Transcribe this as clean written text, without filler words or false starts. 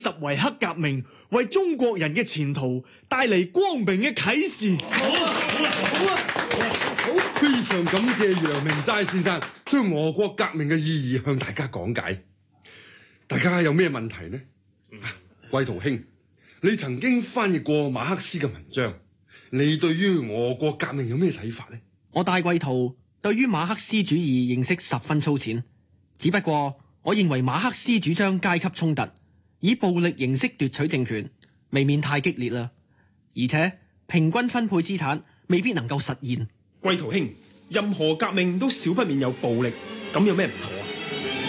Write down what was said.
實為黑革命，為中國人嘅前途帶嚟光明嘅啟示。 好，非常感謝楊明齋先生將俄國革命嘅意義向大家講解。大家有咩問題呢？貴圖兄，你曾經翻譯過馬克思嘅文章，你對於俄國革命有咩睇法呢？ 我戴貴圖對於馬克思主義認識十分粗淺，只不過我認為馬克思主張階級衝突，以暴力形式奪取政權，未免太激烈啦，而且平均分配資產未必能夠實現。 貴圖兄，任何革命都少不免有暴力，咁有咩唔妥？